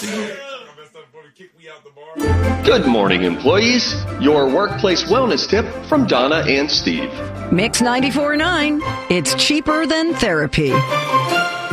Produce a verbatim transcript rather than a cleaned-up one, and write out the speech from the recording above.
Good morning, employees. Your workplace wellness tip from Donna and Steve. Mix ninety-four point nine. It's cheaper than therapy.